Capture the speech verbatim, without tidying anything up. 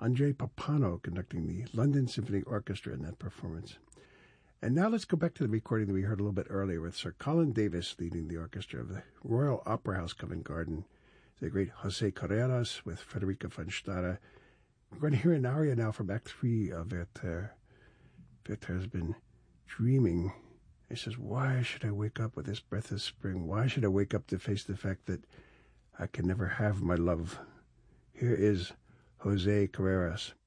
Andre Papano conducting the London Symphony Orchestra in that performance. And now let's go back to the recording that we heard a little bit earlier with Sir Colin Davis leading the orchestra of the Royal Opera House Covent Garden, the great Jose Carreras with Federica von Stade. We're going to hear an aria now from Act Three of Werther. Werther has been dreaming. He says, why should I wake up with this breath of spring? Why should I wake up to face the fact that I can never have my love? Here is Jose Carreras.